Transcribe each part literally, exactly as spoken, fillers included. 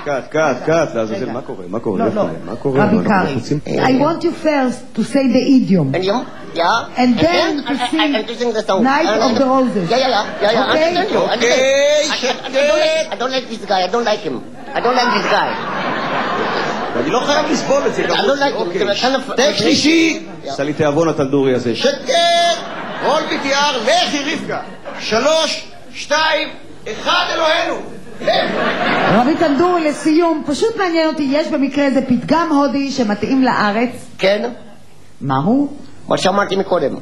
קאט, קאט, קאט, לעזאזל, מה קורה? מה קורה? לא, לא. מה קורה? רבי קרעי, I want you first to say the idiom. Idiom? Yeah. And then to I- I- sing I'm to sing the song. Night Uh, of the Roses. Yeah, yeah, yeah. yeah, yeah. Okay. I understand you. I understand. I- I- I don't like- I don't like this guy. I don't like him. I don't like this guy. אני לא חייב לסבול את זה. I don't like him. אוקיי. זה kind of- טק שלישי! עשה לי תיאבון התלדורי הזה. שקט! רול ביטיאר, לכי רבקה. שלוש, שתיים, אחד אלוהינו. רבי טנדורי, לסיום, פשוט מעניין אותי, יש במקרה איזה פתגם הודי שמתאים לארץ? כן? מהו? מה שאמרתי מקודם.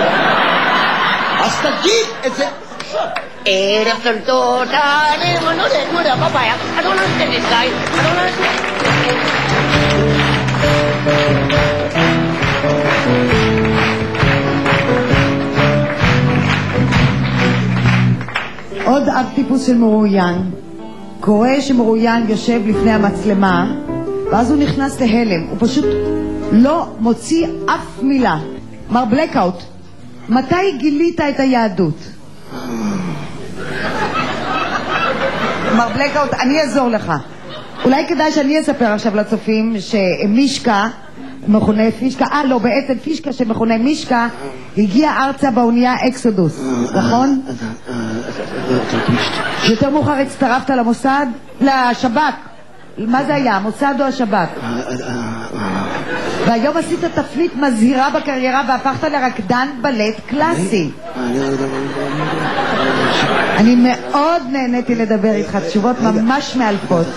אז תגיד את זה. ערב של תודה, אני לא יודע, לא יודע, בבעיה. I don't understand this guy. I don't understand. עוד אב טיפוס של מרואיין, קורא שמרואיין יושב לפני המצלמה, ואז הוא נכנס להלם, הוא פשוט לא מוציא אף מילה. מר בלקאוט, מתי גילית את היהדות? מר בלקאוט, אני אעזור לך. אולי כדאי שאני אספר עכשיו לצופים שמישקה, מכונה פישקה, אה לא, בעצם פישקה שמכונה מישקה, הגיע ארצה באונייה אקסודוס, נכון? יותר מאוחר הצטרפת למוסד? לשב"כ. מה זה היה, המוסד או השב"כ? והיום עשית תפנית מזהירה בקריירה והפכת לרקדן בלט קלאסי. אני מאוד נהניתי לדבר איתך, תשובות ממש מאלפות.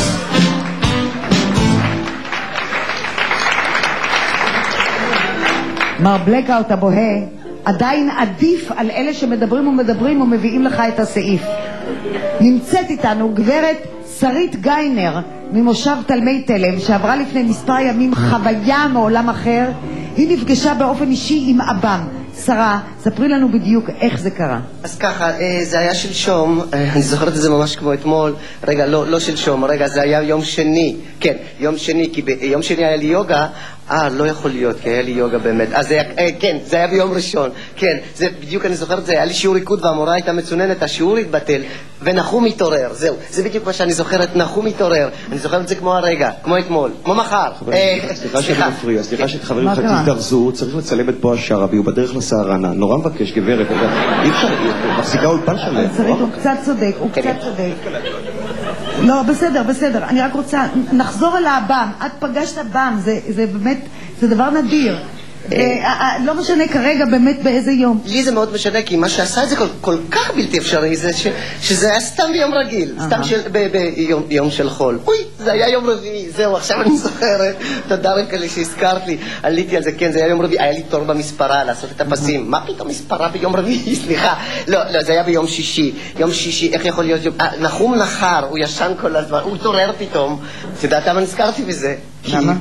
מר בלקאוט הבוהה עדיין עדיף על אלה שמדברים ומדברים ומביאים לך את הסעיף. נמצאת איתנו גברת שרית גיינר ממושב תלמי תלם, שעברה לפני מספר ימים חוויה מעולם אחר. היא נפגשה באופן אישי עם אבם. שרה, ספרי לנו בדיוק איך זה קרה. אז ככה, זה היה שלשום, אני זוכרת את זה ממש כמו אתמול. רגע, לא, לא שלשום, רגע, זה היה יום שני. כן, יום שני, כי ביום שני היה לי יוגה. אה, לא יכול להיות, כי היה לי יוגה באמת. אז זה היה, אה, כן, זה היה ביום ראשון. כן, זה בדיוק, אני זוכרת, זה היה לי שיעור ריקוד והמורה הייתה מצוננת, השיעור התבטל, ונחום מתעורר, זהו. זה בדיוק מה שאני זוכרת, נחום מתעורר. אני זוכרת את זה כמו הרגע, כמו אתמול, כמו מחר. סליחה שאני מפריע, סליחה שחברים לך תזדרזו, צריך לצלם את בועז שרעבי, הוא בדרך לסהרנה. נורא מבקש, גברת, אי אפשר, מחזיקה אולפן שלם. שרית, הוא קצת צודק, הוא קצת צודק. לא, בסדר, בסדר. אני רק רוצה, נחזור על האב"ם. את פגשת אב"ם, זה, זה באמת, זה דבר נדיר. לא משנה כרגע באמת באיזה יום. לי זה מאוד משנה, כי מה שעשה את זה כל כך בלתי אפשרי, שזה היה סתם ביום רגיל, סתם ביום של חול. אוי, זה היה יום רביעי, זהו, עכשיו אני זוכרת. תודה רבה לי שהזכרת לי, עליתי על זה, כן, זה היה יום רביעי, היה לי תור במספרה לעשות את הפסים. מה פתאום מספרה ביום רביעי? סליחה. לא, לא, זה היה ביום שישי. יום שישי, איך יכול להיות? נחום נחר, הוא ישן כל הזמן, הוא התעורר פתאום. אתה יודעת למה נזכרתי בזה? למה?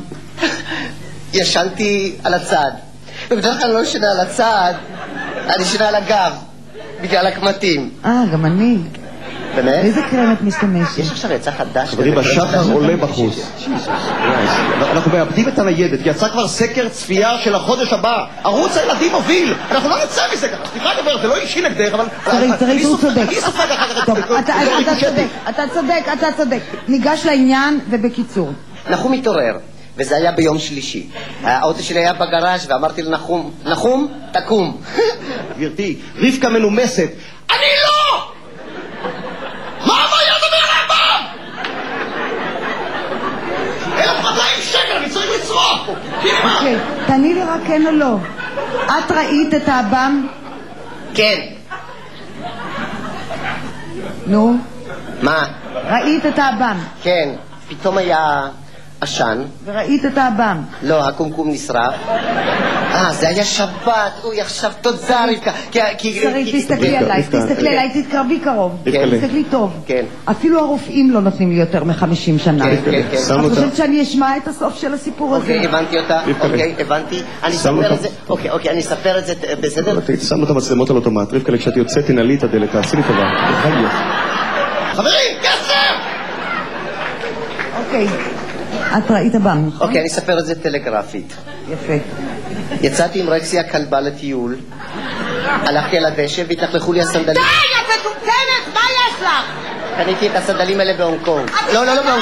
ישנתי על הצד, ובדרך כלל לא ישנה על הצד, אני ישנה על הגב, בגלל הקמטים. אה, גם אני. באמת? איזה קרם את משתמשת? יש עכשיו יצא חדש. חברים, השחר עולה בחוץ. אנחנו מאבדים את הניידת, יצא כבר סקר צפייה של החודש הבא. ערוץ הילדים מוביל, אנחנו לא נצא מזה ככה. סליחה גברת, זה לא אישי נגדך, אבל... שרית, שרית, הוא צודק. אני סופג אחר כך. טוב, אתה צודק, אתה צודק, אתה צודק. ניגש לעניין ובקיצור. נחום מתעורר. וזה היה ביום שלישי. האוטו שלי היה בגראז' ואמרתי לנחום, נחום, תקום. גברתי, רבקה מנומסת. אני לא! מה הבעיה לדבר על האב"ם? אלף מאתיים שקל, אני צריך לצרוך פה. אוקיי, תעני לי רק כן או לא. את ראית את האב"ם? כן. נו? מה? ראית את האב"ם? כן. פתאום היה... עשן. וראית את האב"ם? לא, הקומקום נשרף. אה, זה היה שבת. אוי, עכשיו תודה רבקה. שרית, תסתכלי עליי, תסתכלי עליי, תתקרבי קרוב. תסתכלי טוב. כן. אפילו הרופאים לא נותנים לי יותר מחמישים שנה. כן, כן, כן. את חושבת שאני אשמע את הסוף של הסיפור הזה? אוקיי, הבנתי אותה. אוקיי, הבנתי. אני אספר את זה. אוקיי, אוקיי, אני אספר את זה בסדר? שמנו את המצלמות על אוטומט. רבקה, כשאת יוצאת, תנעלי את הדלת, תעשי לי טובה. חברים, כסף! אוקיי. את ראית אב"ם, נכון? אוקיי, אני אספר את זה טלגרפית. יפה. יצאתי עם רקסי הכלבה לטיול, הלכתי על הדשא והתלכלכו לי הסנדלים. די, את מטומטמת, מה יש לך? קניתי את הסנדלים האלה בהונג קונג. לא, לא, לא,